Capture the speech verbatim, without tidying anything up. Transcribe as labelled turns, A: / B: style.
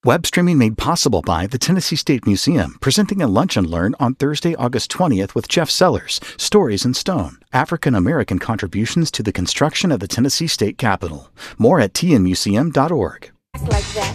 A: Web streaming made possible by the Tennessee State Museum, presenting a Lunch and Learn on Thursday, August twentieth with Jeff Sellers, Stories in Stone, African-American Contributions to the Construction of the Tennessee State Capitol. More at t n museum dot org.
B: Like that.